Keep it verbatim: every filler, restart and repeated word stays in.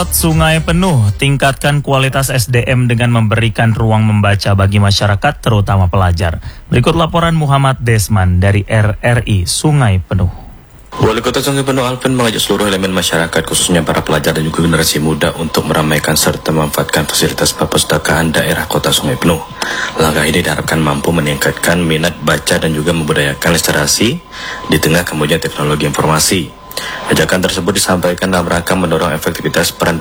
Sungai penuh, tingkatkan kualitas S D M dengan memberikan ruang membaca bagi masyarakat, terutama pelajar. Berikut laporan Muhammad Desman dari R R I Sungai Penuh. Wali Kota Sungai Penuh Alvin mengajak seluruh elemen masyarakat, khususnya para pelajar dan juga generasi muda, untuk meramaikan serta memanfaatkan fasilitas perpustakaan daerah Kota Sungai Penuh. Langkah ini diharapkan mampu meningkatkan minat baca dan juga membudayakan literasi di tengah kemajuan teknologi informasi. Ajakan tersebut disampaikan dalam rangka mendorong efektivitas peran